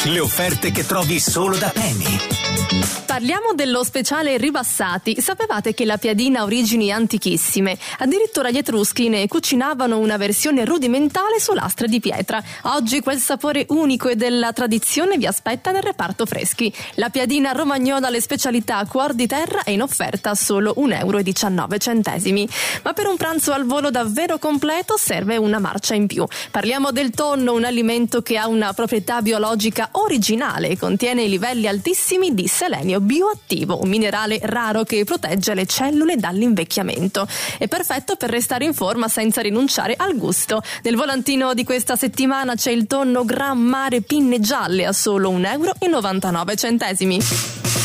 Le offerte che trovi solo da Penny. Parliamo dello speciale ribassati. Sapevate che la piadina ha origini antichissime? Addirittura gli Etruschi ne cucinavano una versione rudimentale su lastre di pietra. Oggi quel sapore unico e della tradizione vi aspetta nel reparto freschi. La piadina romagnola, le specialità a cuor di terra, è in offerta a solo 1,19 euro. Ma per un pranzo al volo davvero completo serve una marcia in più. Parliamo del tonno, un alimento che ha una proprietà biologica originale e contiene livelli altissimi di selenio bioattivo, un minerale raro che protegge le cellule dall'invecchiamento. È perfetto per restare in forma senza rinunciare al gusto. Nel volantino di questa settimana c'è il tonno Gran Mare pinne gialle a solo 1,99 euro.